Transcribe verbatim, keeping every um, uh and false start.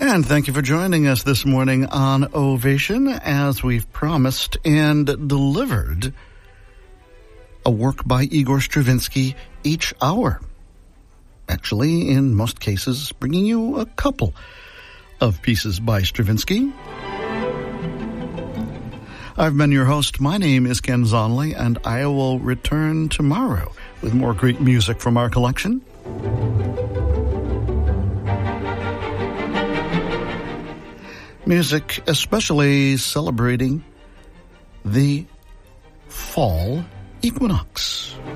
And thank you for joining us this morning on Ovation as we've promised and delivered a work by Igor Stravinsky each hour. Actually, in most cases, bringing you a couple of pieces by Stravinsky. I've been your host. My name is Ken Zonley, and I will return tomorrow with more great music from our collection. Music especially celebrating the fall equinox.